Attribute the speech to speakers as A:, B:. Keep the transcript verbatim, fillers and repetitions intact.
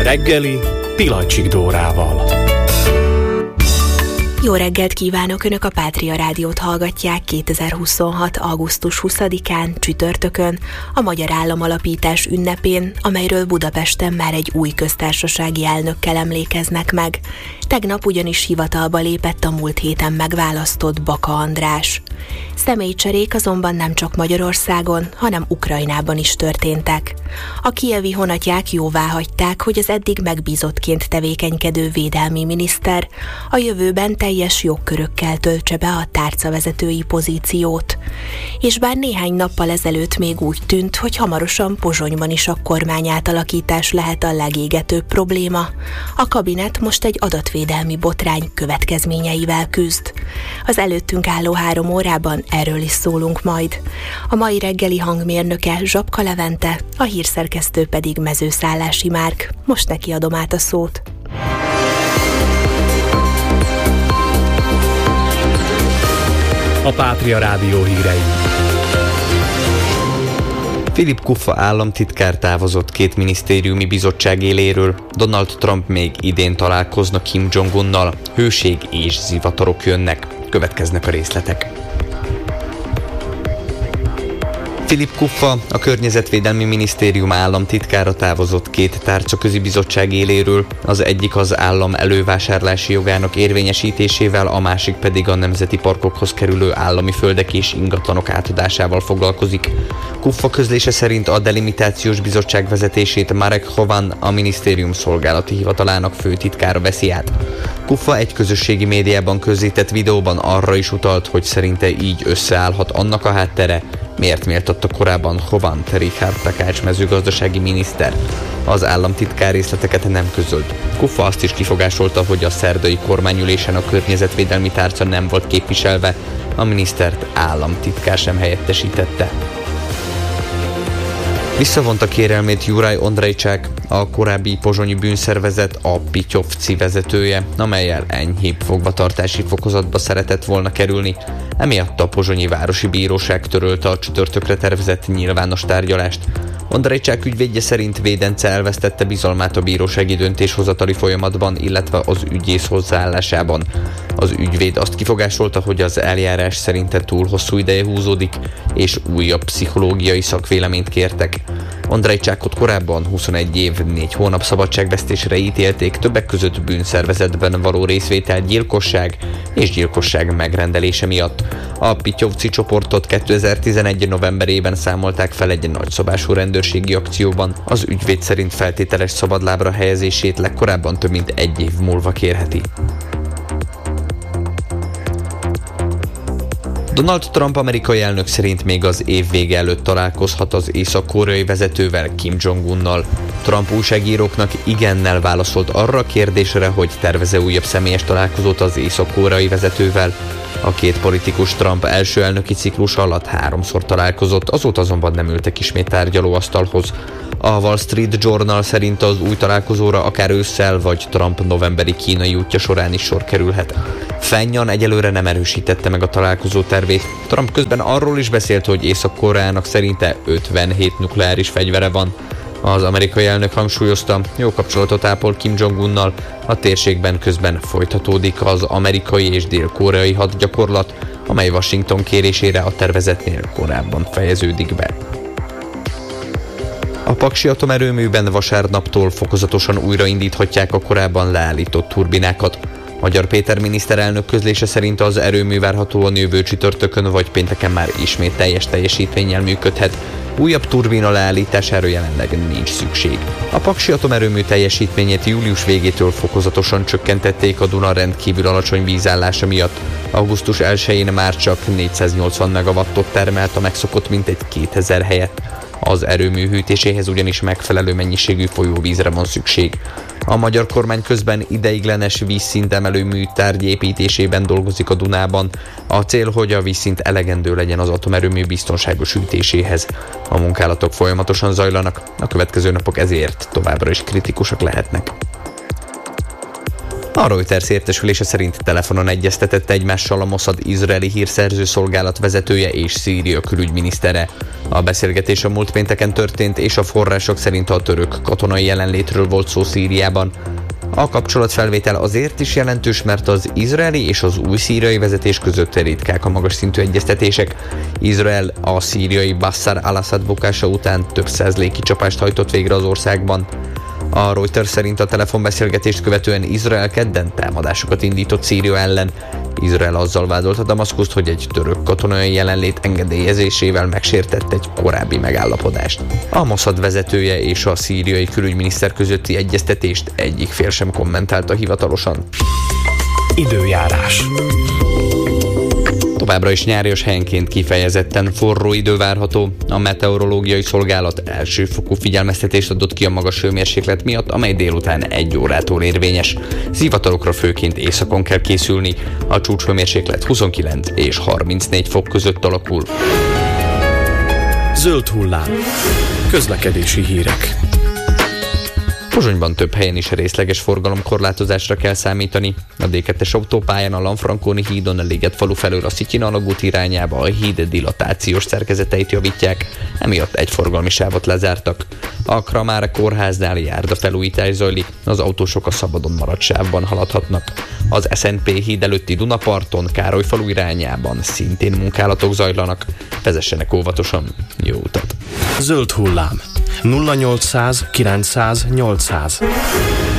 A: reggeli Pilacsik Dórával.
B: Jó reggelt kívánok! Önök a Pátria Rádiót hallgatják kétezer-huszonhat. augusztus huszadikán, csütörtökön, a Magyar Államalapítás ünnepén, amelyről Budapesten már egy új köztársasági elnökkel emlékeznek meg. Tegnap ugyanis hivatalba lépett a múlt héten megválasztott Baka András. Személycserék azonban nem csak Magyarországon, hanem Ukrajnában is történtek. A kijevi honatják jóváhagyták, hogy az eddig megbízottként tevékenykedő védelmi miniszter a jövőben teljes jogkörökkel töltse be a tárcavezetői pozíciót. És bár néhány nappal ezelőtt még úgy tűnt, hogy hamarosan Pozsonyban is a kormányátalakítás lehet a legégetőbb probléma, a kabinet most egy adatvédelmi botrány következményeivel küzd. Az előttünk álló három órában erről is szólunk majd. A mai reggeli hangmérnöke Zsapka Levente, a hírszerkesztő pedig Mezőszállási Márk. Most neki adom át a szót.
A: A Pátria Rádió hírei.
C: Philip Kuffa államtitkár távozott két minisztériumi bizottság éléről. Donald Trump még idén találkozna Kim Jong-unnal. Hőség és zivatarok jönnek. Következnek a részletek. Philip Kuffa, a Környezetvédelmi Minisztérium államtitkára távozott két tárcaközi bizottság éléről, az egyik az állam elővásárlási jogának érvényesítésével, a másik pedig a nemzeti parkokhoz kerülő állami földek és ingatlanok átadásával foglalkozik. Kuffa közlése szerint a delimitációs bizottság vezetését Marek Hovan, a minisztérium szolgálati hivatalának főtitkára veszi át. Kuffa egy közösségi médiában közzétett videóban arra is utalt, hogy szerinte így összeállhat annak a háttere, miért méltatta korábban Hovant Richard Takács mezőgazdasági miniszter. Az államtitkár részleteket nem közölt. Kuffa azt is kifogásolta, hogy a szerdai kormányülésen a környezetvédelmi tárca nem volt képviselve, a minisztert államtitkár sem helyettesítette. Visszavonta kérelmét Juraj Ondrejcsák, a korábbi pozsonyi bűnszervezet, a Pityovci vezetője, amellyel enyhébb fogvatartási fokozatba szeretett volna kerülni. Emiatt a pozsonyi városi bíróság törölte a csütörtökre tervezett nyilvános tárgyalást. Ondrejcsák ügyvédje szerint Védence elvesztette bizalmát a bírósági döntéshozatali folyamatban, illetve az ügyész hozzáállásában. Az ügyvéd azt kifogásolta, hogy az eljárás szerinte túl hosszú ideje húzódik, és újabb pszichológiai szakvéleményt kértek. Ondrejcsákot korábban huszonegy év, négy hónap szabadságvesztésre ítélték, többek között bűnszervezetben való részvétel, gyilkosság és gyilkosság megrendelése miatt. A Pityovci csoportot kétezer-tizenegy novemberében számolták fel egy nagyszabású rendőrségi akcióban. Az ügyvéd szerint feltételes szabadlábra helyezését legkorábban több mint egy év múlva kérheti. Donald Trump amerikai elnök szerint még az év vége előtt találkozhat az észak-koreai vezetővel, Kim Jong-unnal. Trump újságíróknak igennel válaszolt arra a kérdésre, hogy tervez-e újabb személyes találkozót az észak-koreai vezetővel. A két politikus Trump első elnöki ciklus alatt háromszor találkozott, azóta azonban nem ültek ismét tárgyalóasztalhoz. A Wall Street Journal szerint az új találkozóra akár ősszel vagy Trump novemberi kínai útja során is sor kerülhet. Fennyan egyelőre nem erősítette meg a találkozó tervét. Trump közben arról is beszélt, hogy Észak-Koreának szerinte ötvenhét nukleáris fegyvere van. Az amerikai elnök hangsúlyozta, jó kapcsolatot ápol Kim Jong-unnal, a térségben közben folytatódik az amerikai és dél-koreai hadgyakorlat, amely Washington kérésére a tervezetnél korábban fejeződik be. A paksi atomerőműben vasárnaptól fokozatosan újraindíthatják a korábban leállított turbinákat. Magyar Péter miniszterelnök közlése szerint az erőmű várhatóan jövő csütörtökön vagy pénteken már ismét teljes teljesítménnyel működhet. Újabb turbina leállítására jelenleg nincs szükség. A paksi atomerőmű teljesítményét július végétől fokozatosan csökkentették a Duna rendkívül alacsony vízállása miatt. augusztus elsején már csak négyszáznyolcvan megawattot termelt a megszokott mintegy kétezer helyett. Az erőmű hűtéséhez ugyanis megfelelő mennyiségű folyóvízre van szükség. A magyar kormány közben ideiglenes vízszintemelő műtárgy építésében dolgozik a Dunában. A cél, hogy a vízszint elegendő legyen az atomerőmű biztonságos hűtéséhez. A munkálatok folyamatosan zajlanak, a következő napok ezért továbbra is kritikusak lehetnek. A Reuters értesülése szerint telefonon egyeztetett egymással a Mossad izraeli hírszerző szolgálat vezetője és Szíria külügyminisztere. A beszélgetés a múlt pénteken történt, és a források szerint a török katonai jelenlétről volt szó Szíriában. A kapcsolatfelvétel azért is jelentős, mert az izraeli és az új szíriai vezetés között ritkák a magas szintű egyeztetések. Izrael a szíriai Bashar al-Assad bukása után több száz légkicsapást hajtott végre az országban. A Reuters szerint a telefonbeszélgetést követően Izrael kedden támadásokat indított Szíria ellen. Izrael azzal vádolta Damaszkuszt, hogy egy török katonai jelenlét engedélyezésével megsértett egy korábbi megállapodást. A Mossad vezetője és a szíriai külügyminiszter közötti egyeztetést egyik fél sem kommentálta hivatalosan.
A: Időjárás.
C: Továbbra is nyárias, helyenként kifejezetten forró idő várható. A meteorológiai szolgálat elsőfokú figyelmeztetést adott ki a magas hőmérséklet miatt, amely délután egy órától érvényes. Zivatarokra főként északon kell készülni. A csúcshőmérséklet huszonkilenc és harmincnégy fok között alakul.
A: Zöld hullám. Közlekedési hírek.
C: Pozsonyban több helyen is részleges forgalomkorlátozásra kell számítani. A dé kettes autópályán a Lanfranconi hídon a Ligetfalu felől a Szityina alagút irányába a híd dilatációs szerkezeteit javítják, emiatt egy forgalmi sávot lezártak. A Kramára kórháznál járda felújítás zajlik, az autósok a szabadon maradt sávban haladhatnak. Az es en pé híd előtti Dunaparton, Károlyfalu irányában szintén munkálatok zajlanak, vezessenek óvatosan, jó utat!
A: Zöld hullám. nulla nyolcszáz kilencszáz nyolcszáz